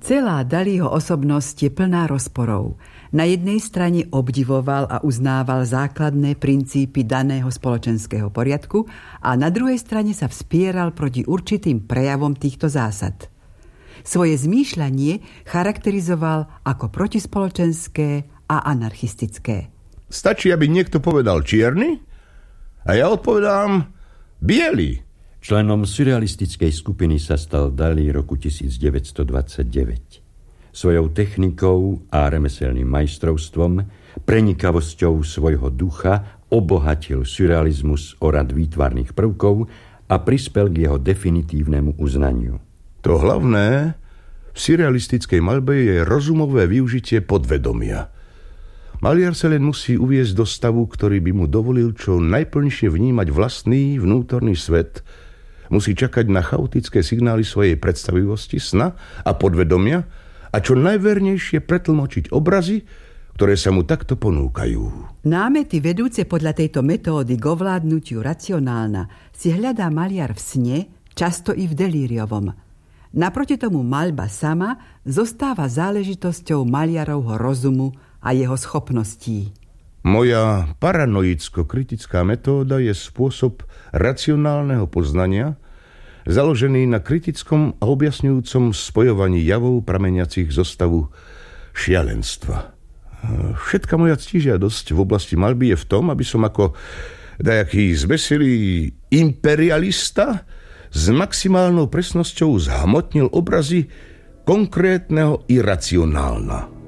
Celá Dalího osobnosť je plná rozporov. Na jednej strane obdivoval a uznával základné princípy daného spoločenského poriadku a na druhej strane sa vspieral proti určitým prejavom týchto zásad. Svoje zmýšľanie charakterizoval ako protispoločenské a anarchistické. Stačí, aby niekto povedal čierny a ja odpovedám biely. Členom surrealistickej skupiny sa stal Dalí roku 1929. Svojou technikou a remeselným majstrovstvom, prenikavosťou svojho ducha obohatil surrealizmus o rad výtvarných prvkov a prispel k jeho definitívnemu uznaniu. To hlavné v surrealistickej maľbe je rozumové využitie podvedomia. Maliar sa len musí uviesť do stavu, ktorý by mu dovolil čo najplnšie vnímať vlastný vnútorný svet. Musí čakať na chaotické signály svojej predstavivosti, sna a podvedomia a čo najvernejšie pretlmočiť obrazy, ktoré sa mu takto ponúkajú. Námety vedúce podľa tejto metódy k ovládnutiu racionálna si hľadá maliar v sne, často i v delíriovom. Naproti tomu maľba sama zostáva záležitosťou maliarovho rozumu a jeho schopností. Moja paranoicko-kritická metóda je spôsob racionálneho poznania, založený na kritickom a objasňujúcom spojovaní javov prameniacich zo stavu šialenstva. Všetka moja ctižiadosť v oblasti maľby je v tom, aby som ako dajaký zveselý imperialista s maximálnou presnosťou zhmotnil obrazy konkrétneho iracionálna.